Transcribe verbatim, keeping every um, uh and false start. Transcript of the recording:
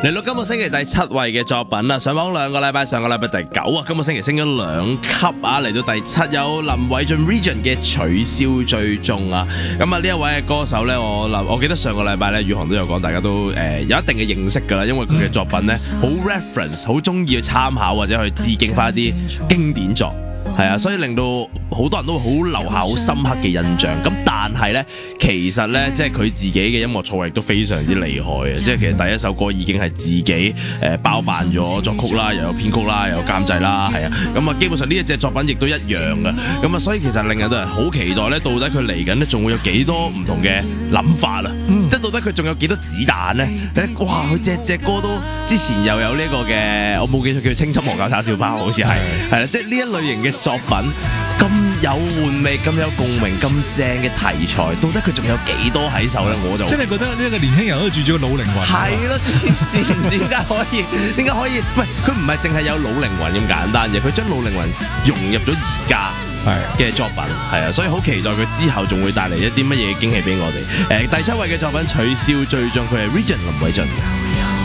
嚟到今個星期第七位嘅作品啦，上榜兩個禮拜，上個禮拜第九啊，今個星期升咗兩級啊，嚟到第七有林偉俊 Region 嘅取消追蹤啊，咁啊呢一位嘅歌手呢，我諗我記得上個禮拜呢，宇航都有講，大家都誒、呃、有一定嘅認識㗎啦，因為佢嘅作品呢，好 reference， 好中意去參考或者去致敬翻一啲經典作。係啊，所以令到好多人都好留下好深刻嘅印象。咁但係呢，其實呢，即係佢自己嘅音樂造詣都非常之厲害嘅。即係其實第一首歌已經係自己誒、呃、包辦咗作曲啦，又有編曲啦，又有監製啦，係啊。咁啊，基本上呢一隻作品亦都一樣嘅。咁啊，所以其實令人都係好期待呢，到底佢嚟緊呢，仲會有幾多唔同嘅諗法啊？嗯、即係到底佢仲有幾多子彈呢？哇！佢隻隻歌都之前又有呢個嘅，我冇記錯叫青汁黃餃叉燒包，好似係係啦，即係呢一類型嘅作品咁有玩味、咁有共鳴、咁正嘅題材，到底佢仲有幾多喺手咧？我就即係你覺得呢一個年輕人都住咗個老靈魂。 係咯，黐線，點解可以？點解可以？喂，佢唔係淨係有老靈魂咁簡單嘅，佢將老靈魂融入咗而家嘅作品，係啊，所以好期待佢之後仲會帶嚟一啲乜嘢驚喜俾我哋。誒、呃，第七位嘅作品取消追蹤，佢係 Region 林偉俊。